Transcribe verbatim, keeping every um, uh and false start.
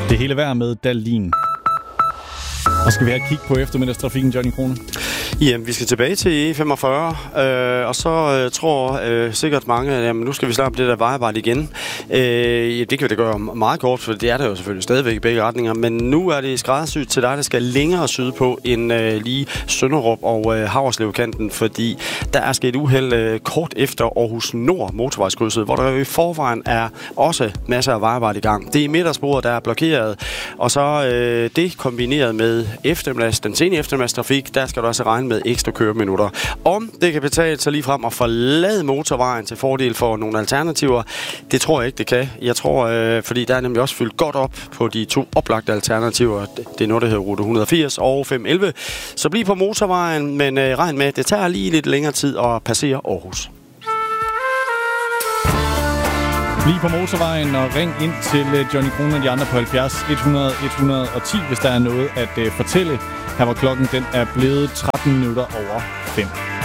Det hele værd med Dalin. Og skal vi have et kig på eftermiddagstrafikken, Johnny Krone? Jamen, vi skal tilbage til E femogfyrre, øh, og så øh, tror øh, sikkert mange, at jamen, nu skal vi slappe det der vejarbejde igen. Øh, det kan vi da gøre meget kort, for det er der jo selvfølgelig stadigvæk i begge retninger, men nu er det skræddersyet til dig, der skal længere sydpå end øh, lige Sønderup og øh, Haverslevkanten, fordi der er sket uheld øh, kort efter Aarhus Nord motorvejskrydset, hvor der i forvejen er også masser af vejarbejde i gang. Det er midtersporet, der er blokeret, og så øh, det kombineret med eftermiddags, den sene eftermiddagstrafik, der skal du også regne med ekstra køreminutter. Om det kan betale sig lige frem at forlade motorvejen til fordel for nogle alternativer, det tror jeg ikke, det kan. Jeg tror, øh, fordi der er nemlig også fyldt godt op på de to oplagte alternativer. Det er noget, der hedder rute et hundrede og firs og fem elleve. Så bliv på motorvejen, men øh, regn med, det tager lige lidt længere tid at passere Aarhus. Bliv på motorvejen og ring ind til Johnny Krone og de andre på halvfjerds hundrede et hundrede og ti, hvis der er noget at uh, fortælle. Her var klokken, den er blevet tretten minutter over fem.